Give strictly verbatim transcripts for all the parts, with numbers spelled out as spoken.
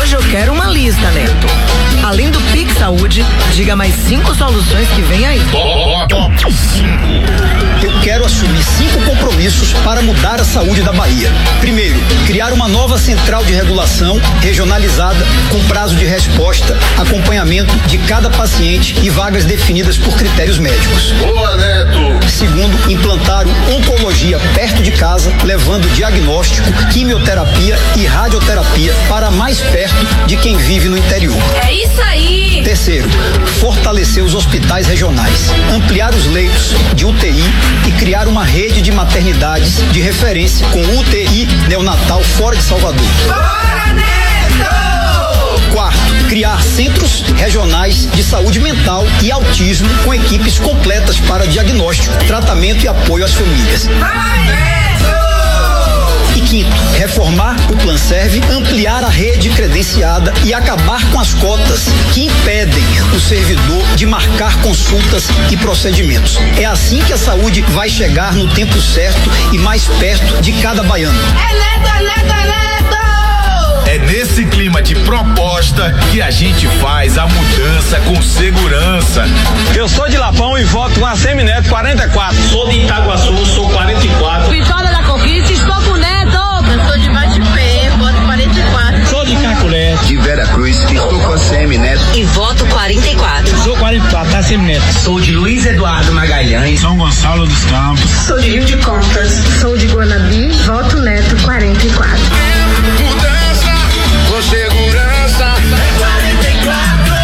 Hoje eu quero uma lista, Neto. Além do Pix Saúde, diga mais cinco soluções que vem aí. Top cinco. Eu quero assumir cinco compromissos para mudar a saúde da Bahia. Primeiro, criar uma nova central de regulação regionalizada com prazo de resposta, acompanhamento de cada paciente e vagas definidas por critérios médicos. Boa, Neto. Segundo, implantar oncologia perto de casa, levando diagnóstico, quimioterapia e radioterapia para mais perto de quem vive no interior. É isso aí! Terceiro, fortalecer os hospitais regionais, ampliar os leitos de U T I e criar uma rede de maternidades de referência com U T I neonatal fora de Salvador. Bora, Neto! Quarto, criar centros regionais de saúde mental e autismo com equipes completas para diagnóstico, tratamento e apoio às famílias. Vai, Neto! E quinto, reformar o Planserve, ampliar a rede credenciada e acabar com as cotas que impedem o servidor de marcar consultas e procedimentos. É assim que a saúde vai chegar no tempo certo e mais perto de cada baiano. É Neto, é Neto, é Neto! É nesse clima de proposta que a gente faz a mudança com segurança. Eu sou de Lapão e voto com a Semineto quarenta e quatro. Sou de Itaguaçu, sou quarenta e quatro. Vitória da Conquista, estou com o Neto. Eu sou de Batipê, voto quarenta e quatro. Sou de Caculé. De Vera Cruz, estou com a Semineto. E voto quarenta e quatro. Sou quarenta e quatro, tá Semineto. Sou de Luiz Eduardo Magalhães. São Gonçalo dos Campos. Sou de Rio de Contas. Sou de Guanabi, voto Neto quarenta e quatro. Mudança com segurança. quarenta e quatro.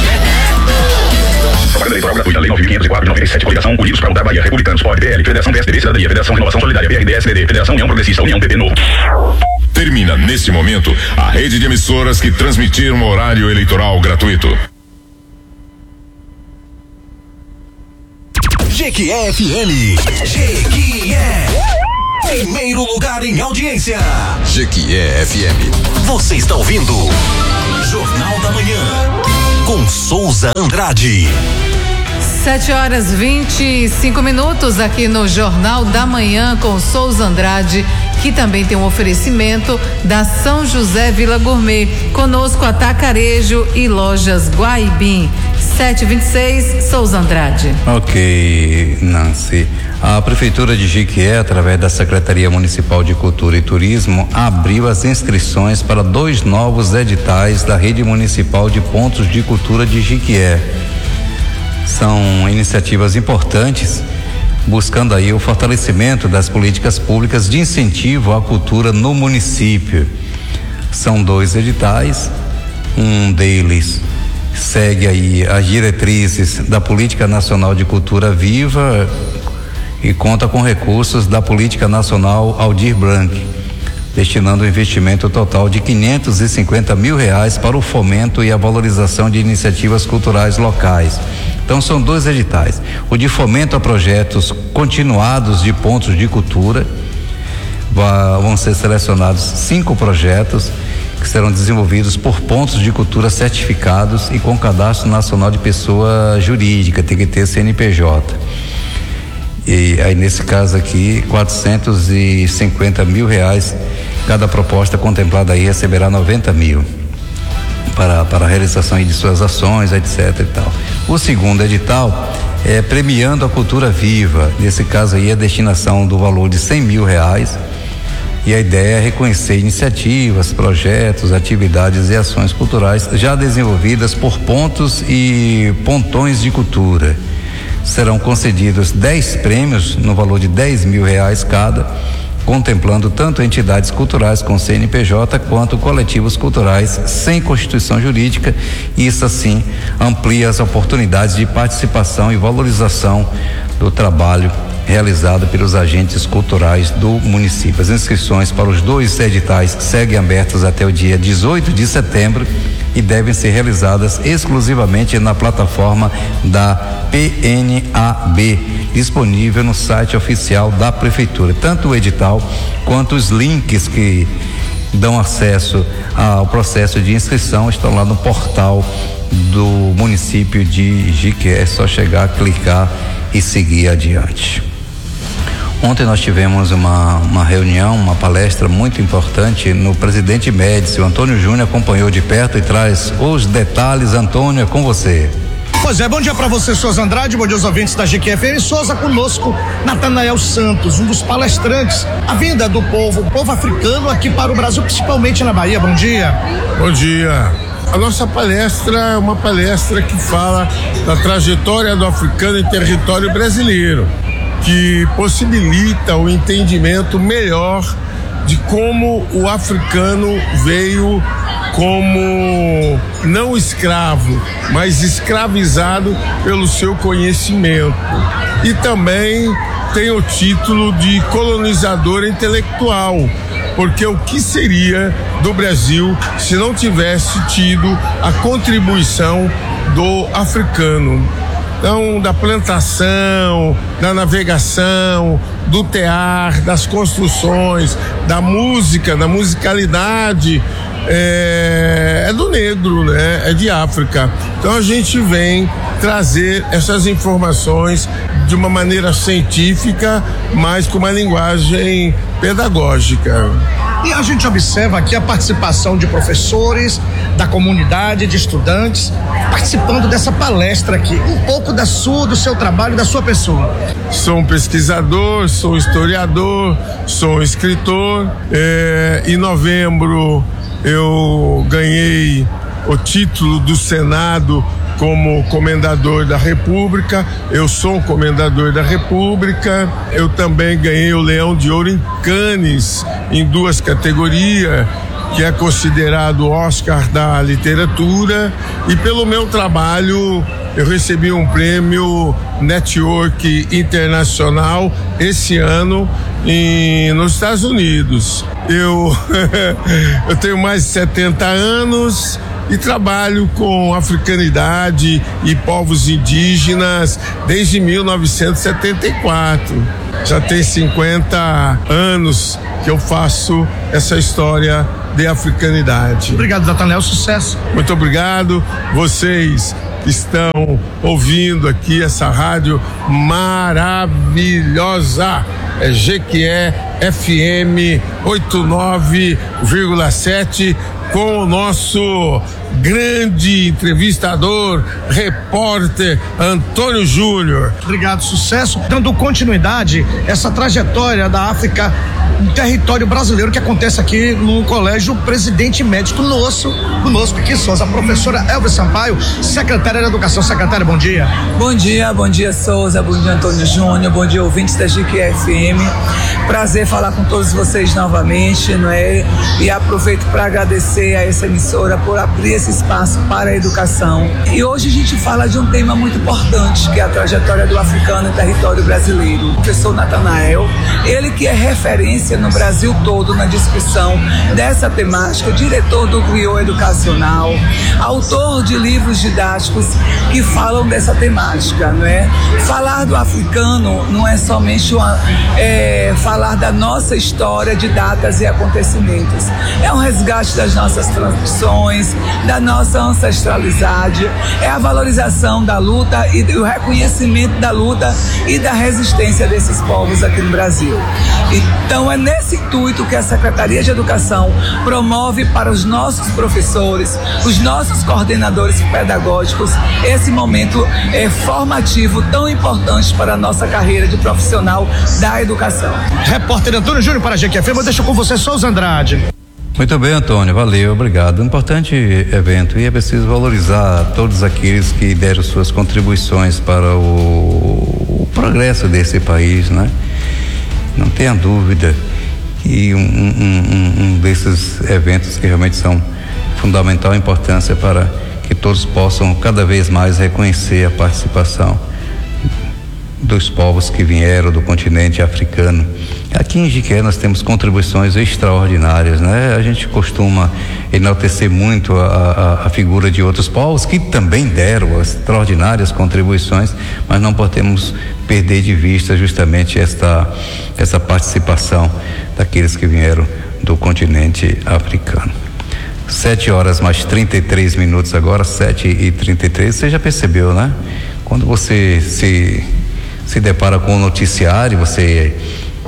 Propaganda eleitoral gratuita, lei nove mil quinhentos e quatro de noventa e sete, coligação Unidos para mudar Bahia, Republicanos, P O D, P L, Federação P S D B, Cidadania, Federação Renovação Solidária, P R D S, P D, Federação União Progressista, União P P Novo. Termina neste momento a rede de emissoras que transmitiram horário eleitoral gratuito. Jequié F M. Jequié. Primeiro lugar em audiência. Jequié F M. Você está ouvindo Jornal da Manhã com Souza Andrade. Sete horas vinte e cinco minutos aqui no Jornal da Manhã com Souza Andrade, que também tem um oferecimento da São José Vila Gourmet. Conosco Atacarejo e Lojas Guaibim. sete e vinte e seis, Souza Andrade. Ok, Nancy. A Prefeitura de Jequié, através da Secretaria Municipal de Cultura e Turismo, abriu as inscrições para dois novos editais da Rede Municipal de Pontos de Cultura de Jequié. São iniciativas importantes, buscando aí o fortalecimento das políticas públicas de incentivo à cultura no município. São dois editais, um deles segue aí as diretrizes da Política Nacional de Cultura Viva e conta com recursos da Política Nacional Aldir Blanc, destinando um investimento total de quinhentos e cinquenta mil reais para o fomento e a valorização de iniciativas culturais locais. Então são dois editais, o de fomento a projetos continuados de pontos de cultura. Vão ser selecionados cinco projetos que serão desenvolvidos por pontos de cultura certificados e com cadastro nacional de pessoa jurídica, tem que ter C N P J. E aí nesse caso aqui, quatrocentos e cinquenta mil reais, cada proposta contemplada aí receberá noventa mil para, para a realização aí de suas ações, etc e tal. O segundo edital é premiando a cultura viva, nesse caso aí a destinação do valor de cem mil reais, e a ideia é reconhecer iniciativas, projetos, atividades e ações culturais já desenvolvidas por pontos e pontões de cultura. Serão concedidos dez prêmios no valor de dez mil reais cada, contemplando tanto entidades culturais com C N P J quanto coletivos culturais sem constituição jurídica. Isso assim amplia as oportunidades de participação e valorização do trabalho realizado pelos agentes culturais do município. As inscrições para os dois editais seguem abertas até o dia dezoito de setembro e devem ser realizadas exclusivamente na plataforma da P N A B, disponível no site oficial da Prefeitura. Tanto o edital quanto os links que dão acesso ao processo de inscrição estão lá no portal do município de Jequié. É só chegar, clicar e seguir adiante. Ontem nós tivemos uma, uma reunião, uma palestra muito importante no Presidente Médici. O Antônio Júnior acompanhou de perto e traz os detalhes. Antônio, é com você. Pois é, bom dia para você, Souza Andrade, bom dia aos ouvintes da G Q F M. Souza, conosco, Natanael Santos, um dos palestrantes, a vinda do povo, povo africano aqui para o Brasil, principalmente na Bahia. Bom dia. Bom dia. A nossa palestra é uma palestra que fala da trajetória do africano em território brasileiro, que possibilita o entendimento melhor de como o africano veio como não escravo, mas escravizado pelo seu conhecimento. E também tem o título de colonizador intelectual, porque o que seria do Brasil se não tivesse tido a contribuição do africano? Então, da plantação, da navegação, do tear, das construções, da música, da musicalidade, é, é do negro, né? É de África. Então a gente vem trazer essas informações de uma maneira científica, mas com uma linguagem pedagógica. E a gente observa aqui a participação de professores, da comunidade, de estudantes, participando dessa palestra aqui. Um pouco da sua, do seu trabalho, da sua pessoa. Sou um pesquisador, sou um historiador, sou um escritor. É, em novembro eu ganhei o título do Senado como comendador da República. Eu sou um comendador da República. Eu também ganhei o Leão de Ouro em Cannes, em duas categorias, que é considerado o Oscar da literatura. E pelo meu trabalho eu recebi um prêmio Network Internacional esse ano em, nos Estados Unidos. Eu, eu tenho mais de setenta anos e trabalho com africanidade e povos indígenas desde mil novecentos e setenta e quatro. Já tem cinquenta anos que eu faço essa história de africanidade. Obrigado, Natanael, sucesso. Muito obrigado. Vocês que estão ouvindo aqui essa rádio maravilhosa, é G Q E F M oitenta e nove vírgula sete, com o nosso grande entrevistador, repórter Antônio Júnior. Obrigado, sucesso. Dando continuidade essa trajetória da África em território brasileiro, que acontece aqui no Colégio Presidente Médico nosso, conosco aqui, Souza, a professora Elvis Sampaio, secretária da Educação. Secretária, bom dia. Bom dia, bom dia, Souza, bom dia, Antônio Júnior, bom dia, ouvintes da G Q F M. Prazer falar com todos vocês novamente, não é? E aproveito para agradecer a essa emissora por abrir esse espaço para a educação. E hoje a gente fala de um tema muito importante, que é a trajetória do africano em território brasileiro. O professor Natanael, ele que é referência no Brasil todo na discussão dessa temática, diretor do Griot Educacional, autor de livros didáticos que falam dessa temática, não é? Falar do africano não é somente uma, é, falar da nossa história de datas e acontecimentos. É um resgate das nossas tradições, da nossa ancestralidade, é a valorização da luta e o reconhecimento da luta e da resistência desses povos aqui no Brasil. Então é nesse intuito que a Secretaria de Educação promove para os nossos professores, os nossos coordenadores pedagógicos, esse momento é, formativo tão importante para a nossa carreira de profissional da educação. Repórter Antônio Júnior para a G Q F M, eu deixo com você, Souza Andrade. Muito bem, Antônio, valeu, obrigado. Um importante evento, e é preciso valorizar todos aqueles que deram suas contribuições para o, o progresso desse país, né? Não tenha dúvida que um, um, um, um desses eventos que realmente são fundamental importância para que todos possam cada vez mais reconhecer a participação dos povos que vieram do continente africano. Aqui em Jiqué nós temos contribuições extraordinárias, né? A gente costuma enaltecer muito a, a, a figura de outros povos que também deram extraordinárias contribuições, mas não podemos perder de vista justamente esta, essa participação daqueles que vieram do continente africano. Sete horas mais trinta e três minutos agora, sete e trinta e três. Você já percebeu, né? Quando você se se depara com o noticiário, você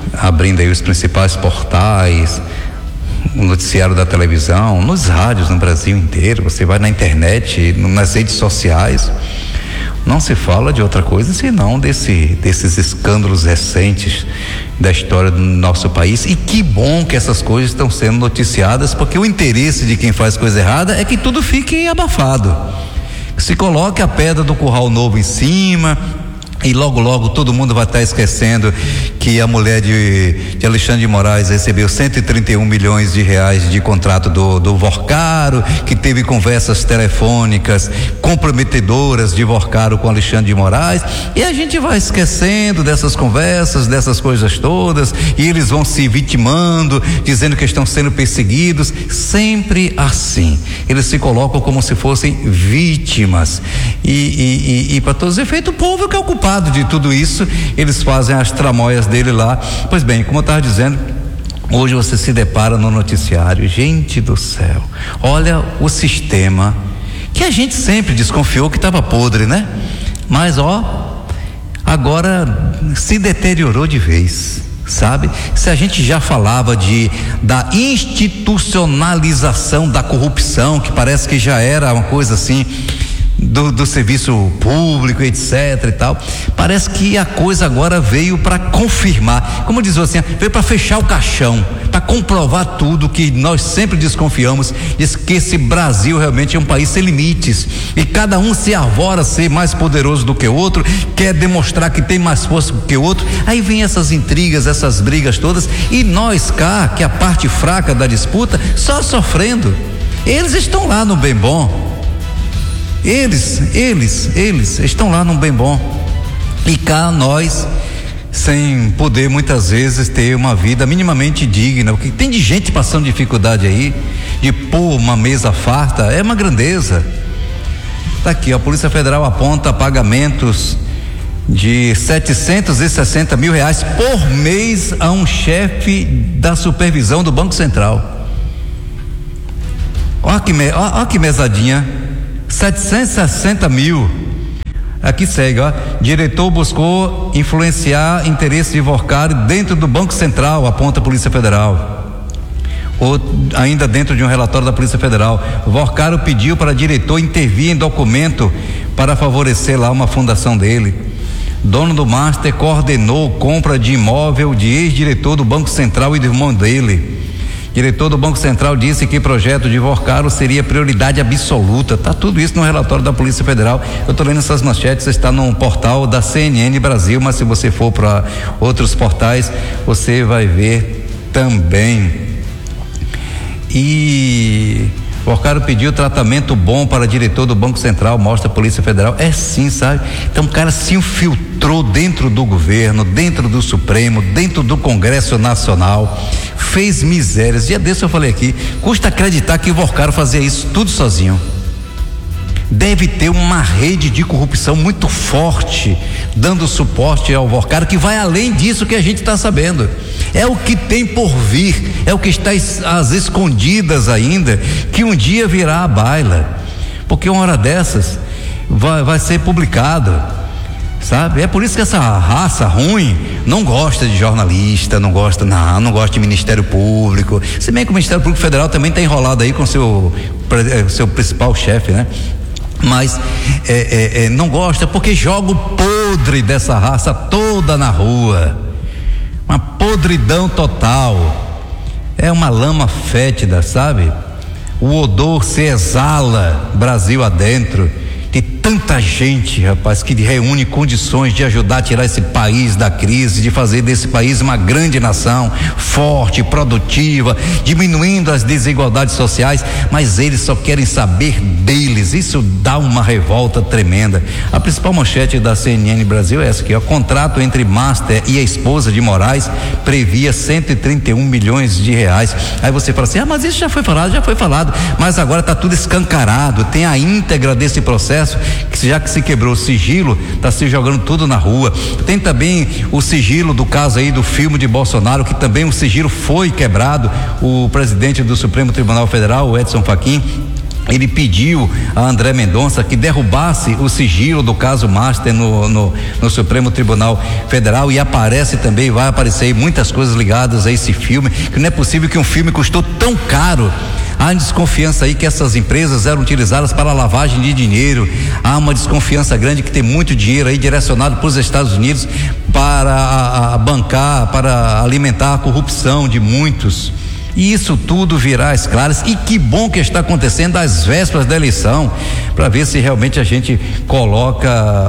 abrindo aí os principais portais, o noticiário da televisão, nos rádios no Brasil inteiro, você vai na internet, nas redes sociais, não se fala de outra coisa senão desse, desses escândalos recentes da história do nosso país. E que bom que essas coisas estão sendo noticiadas, porque o interesse de quem faz coisa errada é que tudo fique abafado, que se coloque a pedra do curral novo em cima, e logo logo todo mundo vai estar esquecendo que a mulher de, de Alexandre de Moraes recebeu cento e trinta e um milhões de reais de contrato do, do Vorcaro, que teve conversas telefônicas comprometedoras de Vorcaro com Alexandre de Moraes, e a gente vai esquecendo dessas conversas, dessas coisas todas, e eles vão se vitimando, dizendo que estão sendo perseguidos, sempre assim, eles se colocam como se fossem vítimas, e, e, e, e para todos os efeitos o povo que é o culpado de tudo isso, eles fazem as tramóias dele lá. Pois bem, como eu estava dizendo, hoje você se depara no noticiário, gente do céu, olha o sistema que a gente sempre desconfiou que estava podre, né? Mas ó, agora se deteriorou de vez, sabe? Se a gente já falava de da institucionalização da corrupção, que parece que já era uma coisa assim Do, do serviço público, etc e tal, parece que a coisa agora veio para confirmar, como diz assim, veio para fechar o caixão, para comprovar tudo que nós sempre desconfiamos, diz que esse Brasil realmente é um país sem limites, e cada um se arvora ser mais poderoso do que o outro, quer demonstrar que tem mais força do que o outro, aí vem essas intrigas, essas brigas todas, e nós cá, que é a parte fraca da disputa, só sofrendo. Eles estão lá no bem bom. Eles, eles, eles estão lá num bem bom, e cá nós, sem poder muitas vezes ter uma vida minimamente digna. O que tem de gente passando dificuldade aí, de pôr uma mesa farta, é uma grandeza. Tá aqui, a Polícia Federal aponta pagamentos de setecentos e sessenta mil reais por mês a um chefe da supervisão do Banco Central. Olha que, ó, ó que mesadinha. setecentos e sessenta mil. Aqui segue, ó. Diretor buscou influenciar interesse de Vorcaro dentro do Banco Central, aponta a Polícia Federal. Ou ainda dentro de um relatório da Polícia Federal, Vorcaro pediu para diretor intervir em documento para favorecer lá uma fundação dele. Dono do Master coordenou compra de imóvel de ex-diretor do Banco Central e do irmão dele. Diretor do Banco Central disse que projeto de Vorcaro seria prioridade absoluta. Tá tudo isso no relatório da Polícia Federal. Eu tô lendo essas manchetes, está no portal da C N N Brasil, mas se você for para outros portais, você vai ver também. E Vorcaro pediu tratamento bom para diretor do Banco Central, mostra a Polícia Federal. É sim, sabe? Então o cara se infiltrou dentro do governo, dentro do Supremo, dentro do Congresso Nacional, fez misérias. Dia desse eu falei aqui, custa acreditar que o Vorcaro fazia isso tudo sozinho. Deve ter uma rede de corrupção muito forte, dando suporte ao Vorcaro, que vai além disso que a gente está sabendo. É o que tem por vir, é o que está às escondidas ainda, que um dia virá à baila, porque uma hora dessas vai, vai ser publicado, sabe? É por isso que essa raça ruim não gosta de jornalista, não gosta, não, não gosta de Ministério Público, se bem que o Ministério Público Federal também está enrolado aí com seu, seu principal chefe, né? Mas é, é, é, não gosta porque joga o podre dessa raça toda na rua, uma podridão total, é uma lama fétida, sabe? O odor se exala Brasil adentro, de tanta gente, rapaz, que reúne condições de ajudar a tirar esse país da crise, de fazer desse país uma grande nação, forte, produtiva, diminuindo as desigualdades sociais, mas eles só querem saber deles. Isso dá uma revolta tremenda. A principal manchete da C N N Brasil é essa aqui, ó. Contrato entre Master e a esposa de Moraes previa cento e trinta e um milhões de reais. Aí você fala assim, ah, mas isso já foi falado, já foi falado, mas agora está tudo escancarado, tem a íntegra desse processo, que já que se quebrou o sigilo, está se jogando tudo na rua. Tem também o sigilo do caso aí do filme de Bolsonaro, que também o sigilo foi quebrado. O presidente do Supremo Tribunal Federal, o Edson Fachin, ele pediu a André Mendonça que derrubasse o sigilo do caso Master no, no, no Supremo Tribunal Federal, e aparece também, vai aparecer muitas coisas ligadas a esse filme, que não é possível que um filme custou tão caro. Há uma desconfiança aí que essas empresas eram utilizadas para lavagem de dinheiro. Há uma desconfiança grande que tem muito dinheiro aí direcionado para os Estados Unidos para a, a bancar, para alimentar a corrupção de muitos. E isso tudo virá às claras, e que bom que está acontecendo às vésperas da eleição, para ver se realmente a gente coloca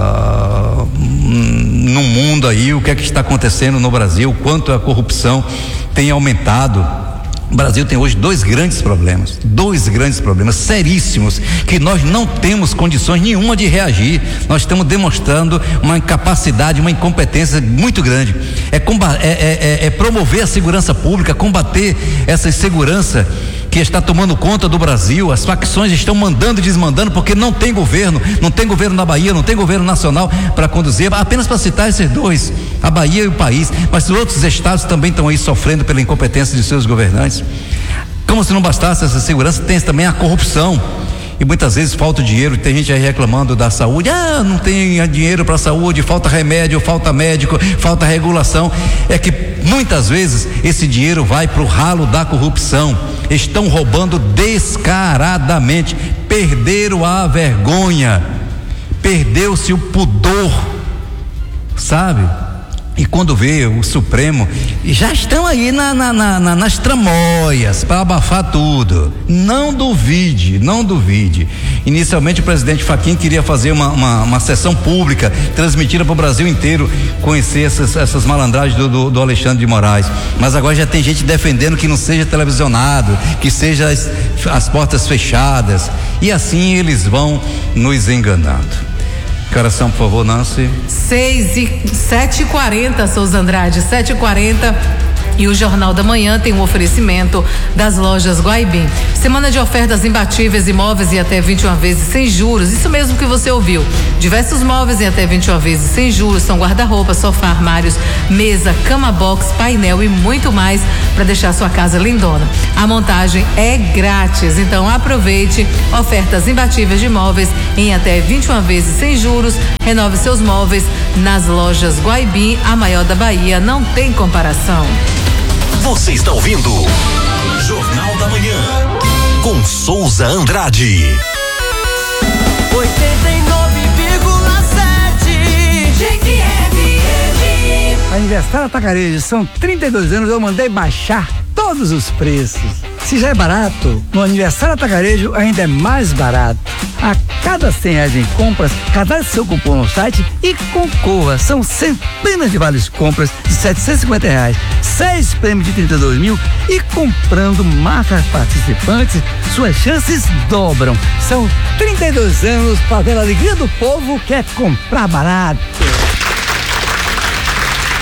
hum, no mundo aí o que é que está acontecendo no Brasil, o quanto a corrupção tem aumentado. O Brasil tem hoje dois grandes problemas, dois grandes problemas seríssimos, que nós não temos condições nenhuma de reagir. Nós estamos demonstrando uma incapacidade, uma incompetência muito grande. É, é, é, é promover a segurança pública, combater essa insegurança que está tomando conta do Brasil. As facções estão mandando e desmandando porque não tem governo, não tem governo na Bahia, não tem governo nacional para conduzir, apenas para citar esses dois, a Bahia e o país, mas os outros estados também estão aí sofrendo pela incompetência de seus governantes. Como se não bastasse essa segurança, tem também a corrupção. E muitas vezes falta dinheiro, tem gente aí reclamando da saúde, ah, não tem dinheiro para a saúde, falta remédio, falta médico, falta regulação. É que muitas vezes esse dinheiro vai para o ralo da corrupção. Estão roubando descaradamente, perderam a vergonha, perdeu-se o pudor, sabe? E quando vê o Supremo, já estão aí na, na, na, na, nas tramóias para abafar tudo. Não duvide, não duvide. Inicialmente o presidente Fachin queria fazer uma, uma, uma sessão pública, transmitida para o Brasil inteiro, conhecer essas, essas malandragens do, do, do Alexandre de Moraes. Mas agora já tem gente defendendo que não seja televisionado, que seja as, as portas fechadas. E assim eles vão nos enganando. Coração, por favor, Nancy. Seis e sete e quarenta, Souza Andrade, sete e quarenta. E o Jornal da Manhã tem um oferecimento das lojas Guaibim. Semana de ofertas imbatíveis, imóveis em até vinte e uma vezes sem juros. Isso mesmo que você ouviu. Diversos móveis em até vinte e uma vezes sem juros. São guarda-roupa, sofá, armários, mesa, cama box, painel e muito mais para deixar sua casa lindona. A montagem é grátis, então aproveite. Ofertas imbatíveis de móveis em até vinte e uma vezes sem juros. Renove seus móveis nas lojas Guaibim, a maior da Bahia, não tem comparação. Você está ouvindo Jornal da Manhã com Souza Andrade. oitenta e nove vírgula sete G Q F M. Aniversário Atacarejo, são trinta e dois anos, eu mandei baixar todos os preços. Se já é barato, no Aniversário Atacarejo ainda é mais barato. A cada cem reais em compras, cadastre seu cupom no site e concorra. São centenas de vales compras de setecentos e cinquenta reais, seis prêmios de trinta e dois mil, e comprando marcas participantes, suas chances dobram. São trinta e dois anos para ver a alegria do povo que é comprar barato.